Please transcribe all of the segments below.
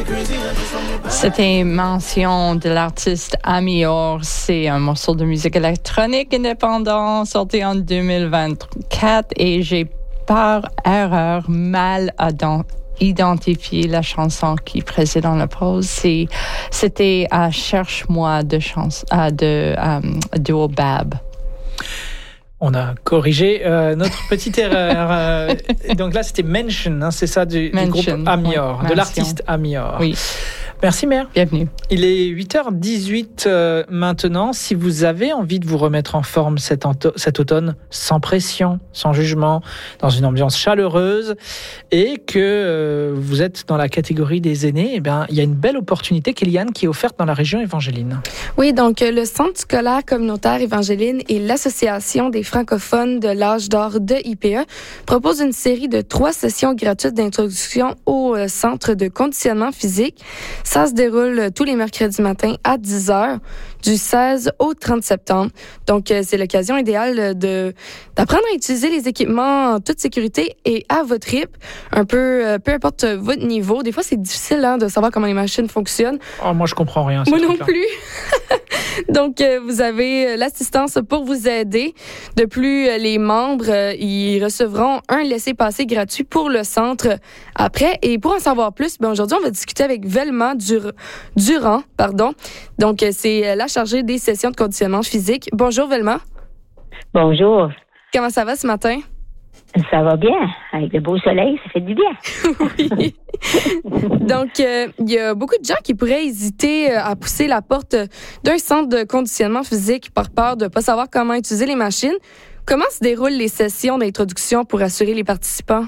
C'était Mention de l'artiste Amior. C'est un morceau de musique électronique indépendant sorti en 2024 et j'ai par erreur mal identifié la chanson qui précède dans la pause. C'était Cherche-moi de Duo Bab. On a corrigé notre petite erreur. Donc là, c'était Mention, c'est ça, du groupe Amior, de l'artiste Amior. Oui. Merci, Mère. Bienvenue. Il est 8h18 maintenant. Si vous avez envie de vous remettre en forme cet automne, sans pression, sans jugement, dans une ambiance chaleureuse, et que vous êtes dans la catégorie des aînés, eh bien, il y a une belle opportunité, Kéliane, qui est offerte dans la région Évangéline. Oui, donc le Centre scolaire communautaire Évangéline et l'Association des francophones de l'âge d'or de IPE proposent une série de 3 sessions gratuites d'introduction au centre de conditionnement physique. Ça se déroule tous les mercredis matins à 10h, du 16 au 30 septembre. Donc, c'est l'occasion idéale d'apprendre à utiliser les équipements en toute sécurité et à votre rythme, un peu, peu importe votre niveau. Des fois, c'est difficile de savoir comment les machines fonctionnent. Oh, moi, je comprends rien. Moi non plus. Donc, vous avez l'assistance pour vous aider. De plus, les membres, ils recevront un laissez-passer gratuit pour le centre après. Et pour en savoir plus, aujourd'hui, on va discuter avec Velma Durand. Donc, c'est la chargée des sessions de conditionnement physique. Bonjour, Velma. Bonjour. Comment ça va ce matin? Ça va bien. Avec le beau soleil, ça fait du bien. Oui. Donc, il y a beaucoup de gens qui pourraient hésiter à pousser la porte d'un centre de conditionnement physique par peur de ne pas savoir comment utiliser les machines. Comment se déroulent les sessions d'introduction pour assurer les participants?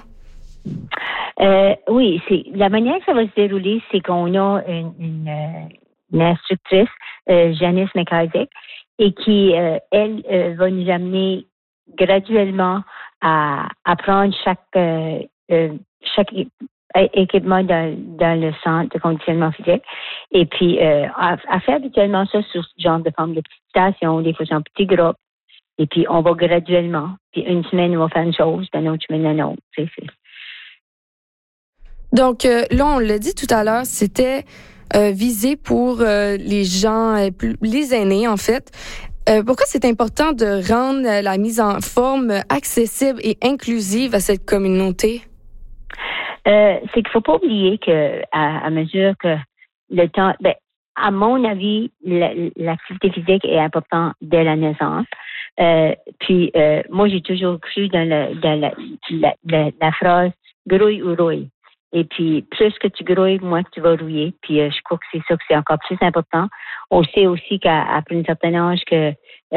Oui, la manière que ça va se dérouler, c'est qu'on a une instructrice, Janice McIsaac, et qui, elle, va nous amener graduellement à apprendre chaque équipement dans le centre de conditionnement physique. Et puis, à faire habituellement ça sur ce genre de forme de petite station, des fois c'est en petits groupes. Et puis, on va graduellement. Puis, une semaine, on va faire une chose, puis une autre semaine, une autre. Donc, là, on l'a dit tout à l'heure, c'était visé pour les gens, les aînés, en fait. Pourquoi c'est important de rendre la mise en forme accessible et inclusive à cette communauté? C'est qu'il faut pas oublier que à mesure que le temps, à mon avis, l'activité physique est importante dès la naissance. Puis moi, j'ai toujours cru dans la phrase grouille ou rouille. Et puis, plus que tu grouilles, moins que tu vas rouiller. Puis, je crois que c'est ça que c'est encore plus important. On sait aussi qu'après un certain âge que